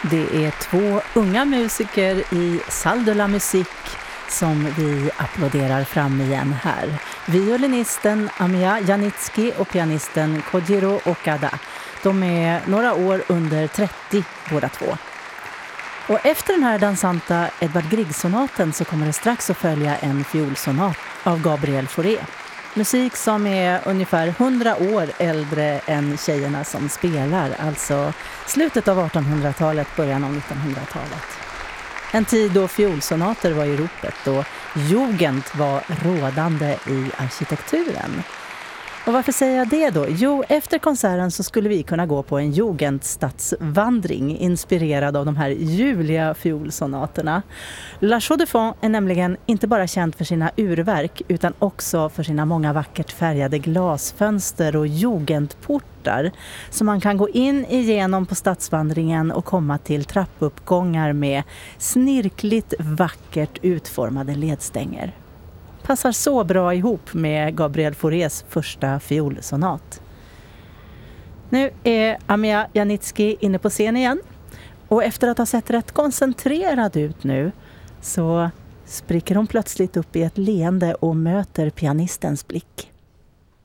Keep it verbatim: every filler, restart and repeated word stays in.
Det är två unga musiker i Salle de la Musique som vi applåderar fram igen här. Violinisten Amiya Janicki och pianisten Kojiro Okada. De är några år under trettio båda två. Och efter den här dansanta Edvard Grieg-sonaten så kommer det strax att följa en fiolsonat av Gabriel Fauré. Musik som är ungefär hundra år äldre än tjejerna som spelar, alltså slutet av artonhundratalet, början av nittonhundratalet. En tid då fiolsonater var i ropet och jugend var rådande i arkitekturen. Och varför säger jag det då? Jo, efter konserten så skulle vi kunna gå på en jugendstadsvandring inspirerad av de här ljuvliga fiolsonaterna. La Chaux de Fonds är nämligen inte bara känd för sina urverk utan också för sina många vackert färgade glasfönster och jugendportar som man kan gå in igenom på stadsvandringen och komma till trappuppgångar med snirkligt vackert utformade ledstänger. Passar så bra ihop med Gabriel Faurés första fiolsonat. Nu är Amiya Janicki inne på scen igen. Och efter att ha sett rätt koncentrerad ut nu så spricker hon plötsligt upp i ett leende och möter pianistens blick.